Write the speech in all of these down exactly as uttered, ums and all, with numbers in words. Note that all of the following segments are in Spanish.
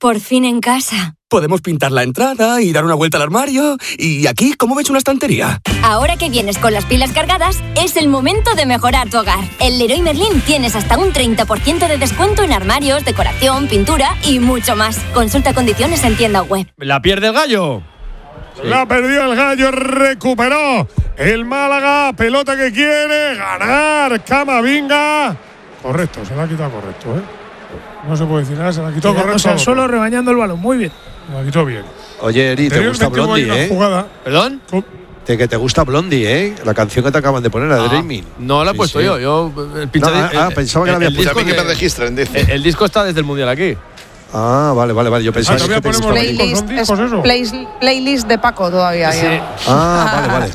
Por fin en casa. Podemos pintar la entrada y dar una vuelta al armario. Y aquí, ¿cómo ves una estantería? Ahora que vienes con las pilas cargadas, es el momento de mejorar tu hogar. En Leroy Merlin tienes hasta un treinta por ciento de descuento en armarios, decoración, pintura y mucho más. Consulta condiciones en tienda web. La pierde el Gallo. Sí. La perdió el Gallo, recuperó el Málaga, pelota que quiere ganar Camavinga. Correcto, se la ha quitado correcto, ¿eh? No se puede decir nada, se la quitó correcto. O sea, solo rebañando el balón, muy bien. Se la quitó bien. Oye, Eri, ¿te gusta Blondie, eh? Jugada. ¿Perdón? De que te gusta Blondie, ¿eh? La canción que te acaban de poner, la de Dreaming. No la he sí, puesto sí. yo. Yo el no, ah, ah, pensaba que la había puesto. A mí que me registren, dice. El, el disco está desde el Mundial aquí. Ah, vale, vale, vale. Yo pensaba ah, que ponemos playlist, discos, es playlist, playlist de Paco todavía. Sí. Ya. Ah, vale, vale.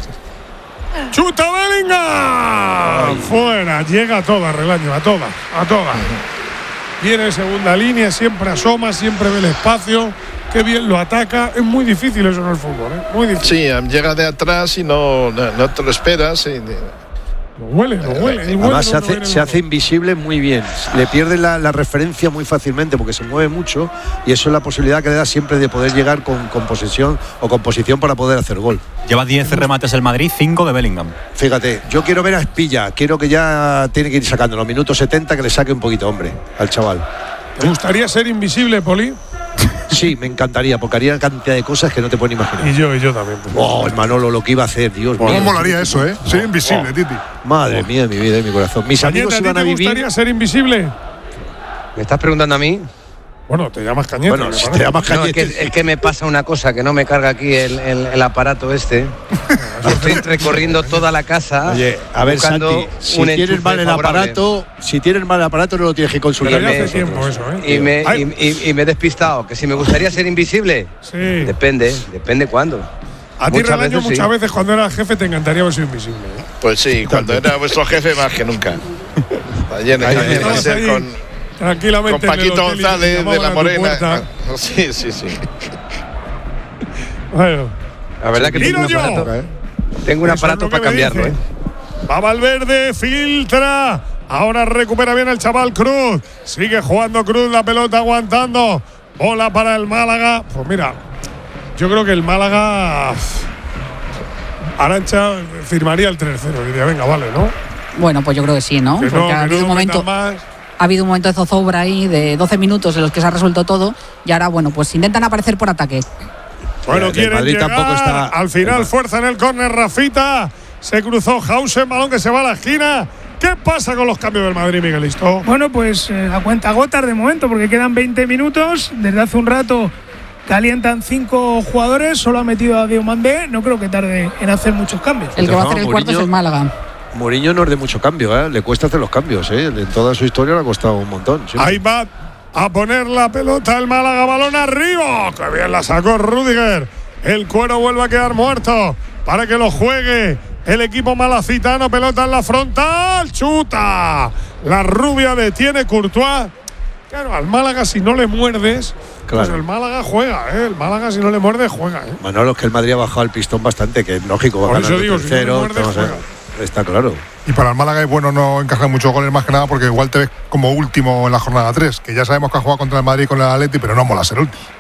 ¡Chuta Bellingham! Fuera, llega a todas, Relaño, a todas, a todas. Viene segunda línea, siempre asoma, siempre ve el espacio. Qué bien lo ataca. Es muy difícil eso en el fútbol, ¿eh? Muy difícil. Sí, llega de atrás y no, no, no te lo esperas. Y... Lo huele, lo huele. Además huele se, hace, se hace invisible muy bien. Le pierde la, la referencia muy fácilmente porque se mueve mucho y eso es la posibilidad que le da siempre de poder llegar con, con posesión o con posición para poder hacer gol. Lleva diez remates el Madrid, cinco de Bellingham. Fíjate, yo quiero ver a Espilla, quiero que ya tiene que ir sacando los minutos setenta, que le saque un poquito, hombre, al chaval. ¿Te gustaría ser invisible, Poli? Sí, me encantaría, porque haría cantidad de cosas que no te pueden imaginar. Y yo, y yo también. Oh, el Manolo, lo que iba a hacer, Dios mío. ¿Cómo molaría eso, eh? Ser invisible, oh. Titi. Madre oh. mía, mi vida y mi corazón. Mis Cañete, amigos iban ¿a, a ti te vivir. gustaría ser invisible? ¿Me estás preguntando a mí? Bueno, te llamas Cañete. Bueno, si te llamas Cañete. No, es que, es que me pasa una cosa, que no me carga aquí el, el, el aparato este. Estoy recorriendo toda la casa. Oye, a ver, Santi, si tienes mal el aparato, si tienes mal el aparato no lo tienes que consultar. Pero ya hace tiempo eso, ¿eh? Y me, y, y, y me he despistado. Que si me gustaría ser invisible. Sí. Depende, depende cuándo. A ti, Relaño, veces, muchas sí. veces cuando eras jefe te encantaría haber sido invisible, ¿eh? Pues sí, cuando era vuestro jefe más que nunca. Ayer de ser con... Tranquilamente. Con Paquito González de la Morena. Sí, sí, sí. Bueno. La verdad que tengo un aparato, ¿eh? tengo un aparato para cambiarlo, ¿eh? Va Valverde, filtra. Ahora recupera bien el chaval Cruz. Sigue jugando Cruz, la pelota aguantando. Bola para el Málaga. Pues mira, yo creo que el Málaga. Arantxa firmaría el tres cero. Diría, venga, vale, ¿no? Bueno, pues yo creo que sí, ¿no? Que Porque no, ha habido no un momento. Ha habido un momento de zozobra ahí de doce minutos en los que se ha resuelto todo y ahora, bueno, pues intentan aparecer por ataque. Bueno, el quieren Madrid llegar, tampoco está, al final fuerza en el córner, Rafita, se cruzó Hausen, balón que se va a la esquina. ¿Qué pasa con los cambios del Madrid, Miguelito? Bueno, pues eh, a cuenta gotas de momento, porque quedan veinte minutos, desde hace un rato calientan cinco jugadores, solo ha metido a Diomandé, no creo que tarde en hacer muchos cambios. El que va a hacer el cuarto es el Málaga. Mourinho no es de mucho cambio, ¿eh? Le cuesta hacer los cambios, ¿eh? En toda su historia le ha costado un montón. ¿Sí? Ahí va a poner la pelota el Málaga, balón arriba. ¡Qué bien la sacó Rüdiger! El cuero vuelve a quedar muerto para que lo juegue el equipo malacitano. Pelota en la frontal, chuta. La rubia detiene Courtois. Claro, al Málaga si no le muerdes, claro. Pues el Málaga juega, ¿eh? El Málaga si no le muerdes juega, ¿eh? Manolo, es que el Madrid ha bajado el pistón bastante, que es lógico. Por va eso digo, tercero, si no le muerdes, juega. Está claro. Y para el Málaga es bueno no encajar muchos goles más que nada porque igual te ves como último en la jornada tres, que ya sabemos que ha jugado contra el Madrid y con el Atleti, pero no mola ser último.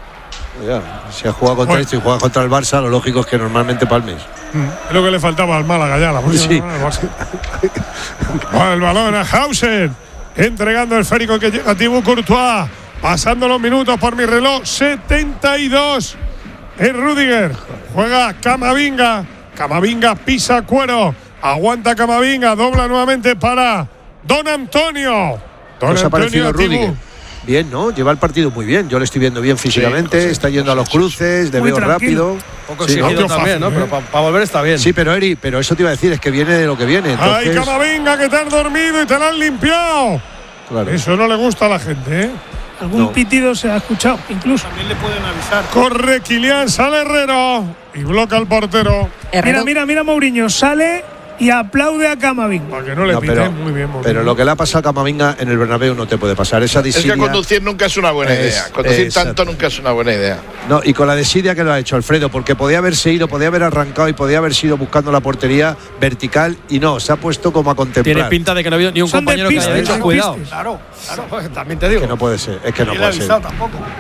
Ya, si ha jugado contra bueno. esto y juega contra el Barça, lo lógico es que normalmente palmes. Mm, es lo que le faltaba al Málaga ya, la sí. Bueno, el balón a Hausen, entregando el esférico que llega a Thibaut Courtois, pasando los minutos por mi reloj, setenta y dos. Es Rüdiger, juega Camavinga, Camavinga pisa cuero, aguanta Camavinga, dobla nuevamente para Don Antonio. Don ¿Nos ha parecido Rüdiger? Bien, ¿no? Lleva el partido muy bien. Yo le estoy viendo bien físicamente, sí, sí, está yendo a los cruces, le veo tranquilo. Rápido. Un poco sí, exigido también, ¿no? ¿eh? Pero para pa volver está bien. Sí, pero Eri, pero eso te iba a decir, es que viene de lo que viene. Entonces... ¡Ay, Camavinga, que te has dormido y te la han limpiado! Claro. Eso no le gusta a la gente, ¿eh? Algún no. pitido se ha escuchado, incluso. También le pueden avisar. Corre Kylian, sale Herrero y bloca al portero. Herrero. Mira, mira, mira, Mourinho sale y aplaude a Camavinga. Para que no le no, piten pero, muy bien. Mourinho. Pero lo que le ha pasado a Camavinga en el Bernabéu no te puede pasar. Esa desidia, es que conducir nunca es una buena idea. Es, conducir exacto. tanto nunca es una buena idea. No, y con la desidia que lo ha hecho Alfredo, porque podía haberse ido, podía haber arrancado y podía haber sido buscando la portería vertical y no, se ha puesto como a contemplar. Tiene pinta de que no ha habido ni un Son compañero pistas, que haya dicho cuidado. Claro, claro, también te digo. Es que no puede ser, es que no y puede ser. Tampoco.